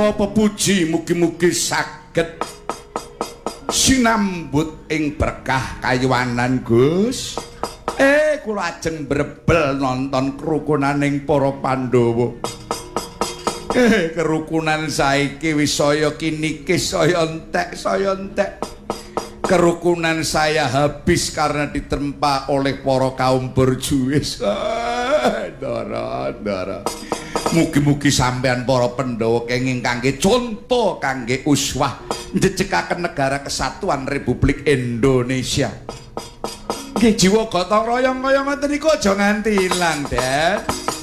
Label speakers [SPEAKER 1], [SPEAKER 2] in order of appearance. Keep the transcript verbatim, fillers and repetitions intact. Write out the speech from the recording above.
[SPEAKER 1] kula pepuji mugi-mugi saged sinambut ing berkah kayuwanan Gus. Eh kula ajeng brebel nonton kerukunaning para Pandhawa. Eh kerukunan saiki wis saya kinikis saya entek saya entek. Kerukunan saya habis karena ditempa oleh para kaum berjuis. Ah, ndara ndara. Mugi-mugi sampean para Pandhawa kenging kangge conto kangge uswah njejekaken negara kesatuan Republik Indonesia. Nggih jiwa gotong royong kaya ngoten niku aja nganti ilang, Den.